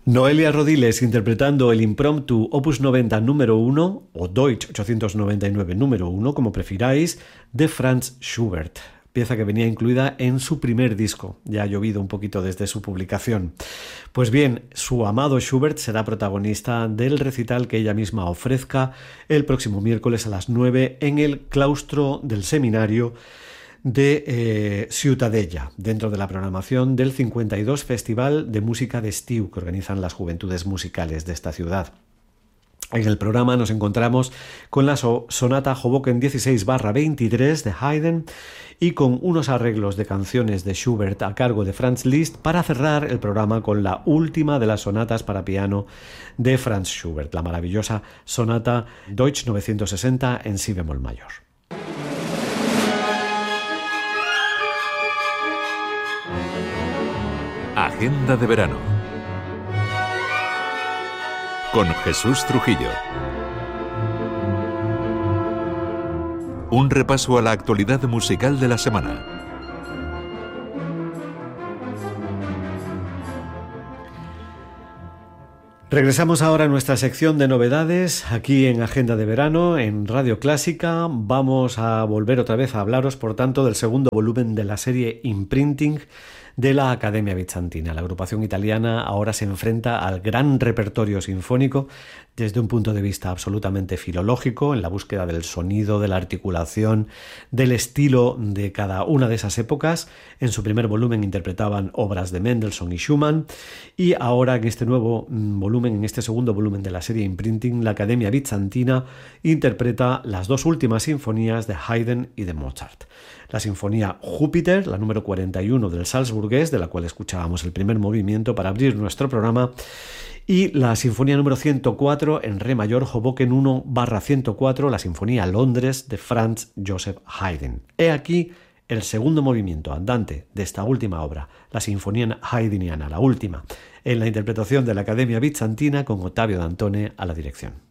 Noelia Rodiles interpretando el impromptu Opus 90 número 1 o Deutsch 899 número 1, como prefiráis, de Franz Schubert, pieza que venía incluida en su primer disco. Ya ha llovido un poquito desde su publicación. Pues bien, su amado Schubert será protagonista del recital que ella misma ofrezca el próximo miércoles a las 9 en el claustro del seminario de Ciutadella, dentro de la programación del 52 Festival de Música d'Estiu que organizan las juventudes musicales de esta ciudad. En el programa nos encontramos con la sonata Hoboken 16/23 de Haydn y con unos arreglos de canciones de Schubert a cargo de Franz Liszt para cerrar el programa con la última de las sonatas para piano de Franz Schubert, la maravillosa sonata Deutsch 960 en si bemol mayor. Agenda de verano con Jesús Trujillo. Un repaso a la actualidad musical de la semana. Regresamos ahora a nuestra sección de novedades aquí en Agenda de Verano en Radio Clásica. Vamos a volver otra vez a hablaros, por tanto, del segundo volumen de la serie Imprinting de la Academia Bizantina. La agrupación italiana ahora se enfrenta al gran repertorio sinfónico desde un punto de vista absolutamente filológico, en la búsqueda del sonido, de la articulación, del estilo de cada una de esas épocas. En su primer volumen interpretaban obras de Mendelssohn y Schumann, y ahora en este nuevo volumen, en este segundo volumen de la serie Imprinting, la Academia Bizantina interpreta las dos últimas sinfonías de Haydn y de Mozart. La sinfonía Júpiter, la número 41 del Salzburgués, de la cual escuchábamos el primer movimiento para abrir nuestro programa, y la sinfonía número 104 en re mayor, Hoboken 1/104, la sinfonía Londres de Franz Joseph Haydn. He aquí el segundo movimiento andante de esta última obra, la sinfonía haydniana, la última, en la interpretación de la Academia Bizantina con Ottavio Dantone a la dirección.